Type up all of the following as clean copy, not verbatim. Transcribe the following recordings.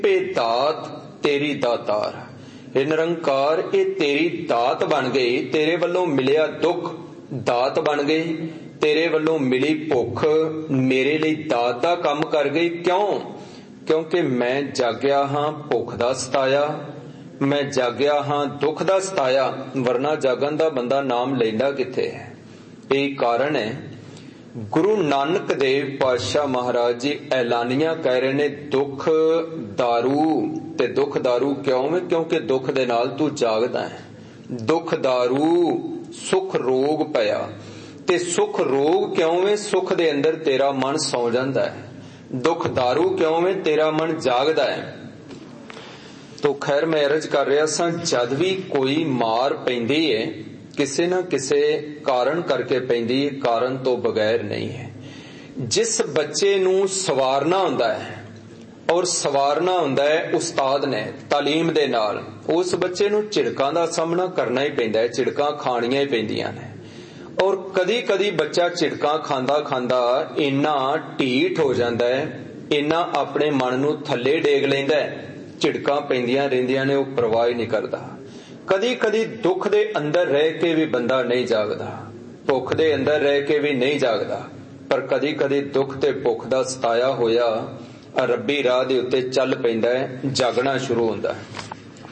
पे दात तेरी दातार। हे निरंकार, ये तेरी दात बन गई। तेरे वल्लों मिलिया दुख दात बन गई, तेरे वल्लों मिली भुख मेरे लिए दात दा काम कर गई। क्यों? क्योंकि मैं जाग्या हां भुख दा सताया, मैं जाग्या हां दुख दा सताया, वरना जागन दा बंदा नाम लैंदा किथे है। यही कारण है गुरु नानक देव पातशाह महाराज जी ऐलानिया कह रहे ने, दुख दारू। ते दुख दारू क्यों है? क्योंकि दुख दे नाल तू जागदा है। दुख दारू सुख रोग पया। ते सुख रोग क्यों है? सुख दे अंदर तेरा मन सौ जांदा है। दुख दारू क्यों है? तेरा मन जागदा है। तो खैर मैं अर्ज कर रहा सा, जद भी कोई मार पैंदी है किसी न किसी कारण करके पैंदी है, कारण तो बगैर नहीं है। जिस बच्चे नू सवारना हुंदा है और सवारना हुंदा है उस्ताद ने तालीम दे नाल, उस बच्चे नू झिड़कां दा सामना करना ही पैंदा है, झिड़कां खाणियां ही पैंदियां ने। और कदी कदी बच्चा झिड़कां खांदा खांदा इन्ना ढीठ हो जाता है, इन्ना अपने मन नू थल्ले डेग लैंदा है, झिड़कां पैंदियां रहिंदियां ने, वो परवाह ही नहीं करदा। कदी कदी दुख दे अंदर रह के भी बंदा नहीं जागदा, भुख दे अंदर रह के भी नहीं जागदा, पर कदी कदी दुख ते भुख दा सताया होया रब्बी राह दे उत्ते चल पैंदा है, जागना शुरू हुंदा है।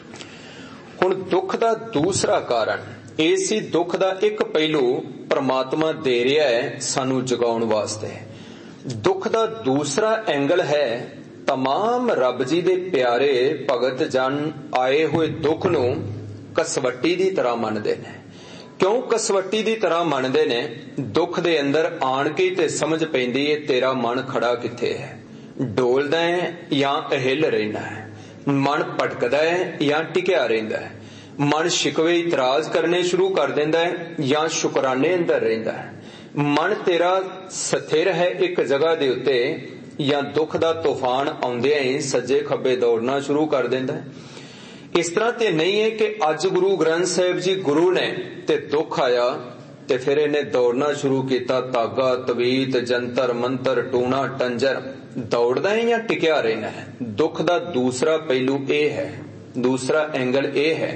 हुण दुख दा दूसरा कारण ਇਹ ਸੀ, दुख दा एक पहलू परमात्मा दे रहा है सानू जगाउण वास्ते। दुख दा दूसरा एंगल है, तमाम रब जी दे प्यारे भगत जन आए हुए दुख नू कसवट्टी दी तरह मनदे ने। क्यों कसवट्टी दी तरह मनदे ने? दुख दे अंदर आण के ते समझ पैंदी है तेरा मन खड़ा किथे है, डोलदा है या अहिल रहिंदा है, मन भटकदा है या टिकिया रहिंदा है, मन शिकवे इतराज करने शुरू कर देंदा है या शुकराने अंदर रहिंदा है, मन तेरा स्थिर है एक जगह दे उत्ते या दुख दा तूफान आउंदियां ही सज्जे खब्बे दौड़ना शुरू कर देंदा है। इस तरह ते नहीं है कि अज गुरु ग्रंथ साहिब जी गुरु ने ते दुख आया ते फिर इन्हें दौड़ना शुरू किया, धागा तवीत जंतर मंतर टूना टंजर, दौड़दा है या टिकिया रहना है। दुख दा दूसरा पहलू ये है, दूसरा एंगल ये है।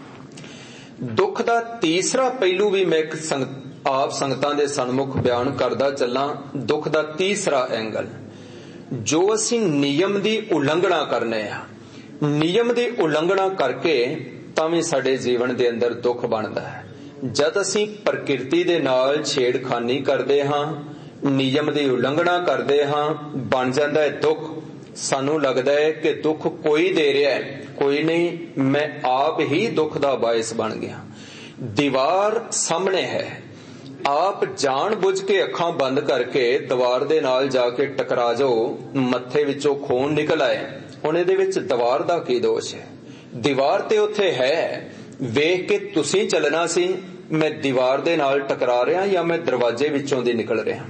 दुख दा तीसरा पहलू भी मैं आप संगतां दे सन्मुख बयान करदा चलां। दुख दा तीसरा एंगल, जो असीं नियम दी उलंघना करने आ, नियम दी उलंघना करके तां साडे जीवन दे अंदर दुख बनदा है। जद असीं प्रकृति दे नाल छेड़खानी करदे हां, नियम दी उलंघना करदे हां, बन जांदा है दुख। सानू लगदा है कि दुख कोई दे रहा है, कोई नहीं, मैं आप ही दुख दा बायस बन गया। दीवार सामने है, आप जान बुझ के अखां बंद करके दीवार दे नाल जाके टकरा जाओ, मत्थे विचों खून निकल आए, हुण इहदे विच दीवार दा की दोष है? दीवार ते उत्थे है, वेख के तुसीं चलना सी, मैं दीवार दे नाल टकरा रहा या मैं दरवाजे विचों दी निकल रहा।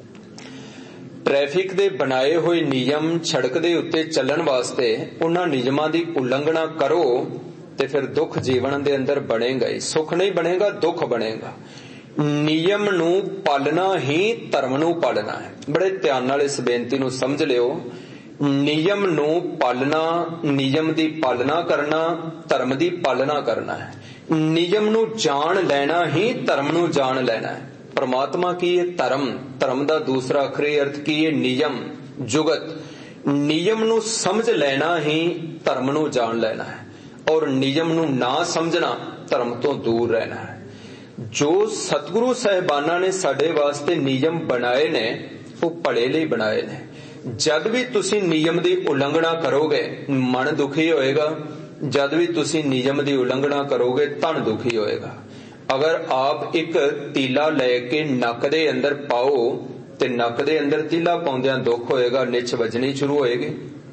ट्रैफिक दे बनाए हुए नियम सड़क दे उत्ते चलण वास्ते उन्हां नियमां दी उलंघना करो ते फिर दुख जीवन दे अंदर बनेगा ही, सुख नहीं बनेगा, दुख बनेगा। नियम नू पालना ही धर्म नू पालना है। बड़े ध्यान नाल इस बेनती नू समझ लियो, नियम नू पालना, नियम दी पालना करना, धर्म दी पालना करना है। नियम नू जान लेना ही धर्म नू जान लेना है। परमात्मा की ये धर्म, धर्म दा दूसरा अखरी अर्थ की ये नियम, जुगत, नियम नू समझ लेना ही धर्म नू जान लेना है, और नियम नू ना समझना धर्म तो दूर रहना है। जो सतगुरु साहिबाना ने साडे वास्ते नियम बनाए ने, वो भले लिए बनाए ने। जद भी तुसी नियम दी उलंघना करोगे मन दुखी होएगा, जद भी तुसी नियम दी उलंघना करोगे तन दुखी होएगा। अगर आप एक तीला लेके नक दे अंदर पाओ ते नक दे अंदर तीला पाउंदियां दुख होएगा, निच वजनी शुरू होएगी।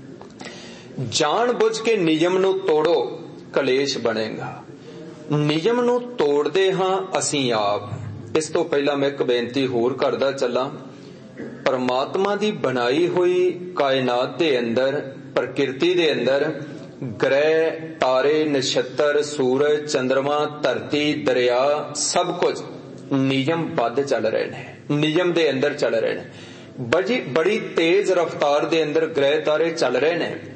जान बुझ के नियम नू तोड़ो, कलेश बनेगा। नियम नू तोड़दे हां असीं आप। इस तो पहला मैं एक बेनती होर करदा चलां, परमात्मा दी बनाई हुई कायनात दे अंदर, प्रकृति दे अंदर ग्रह, तारे, नक्षत्र, सूरज, चंद्रमा, धरती, दरिया, सब कुछ नियमबद्ध चल रहे ने, नियम दे अंदर चल रहे ने। बड़ी तेज रफ्तार दे अंदर ग्रह तारे चल रहे ने।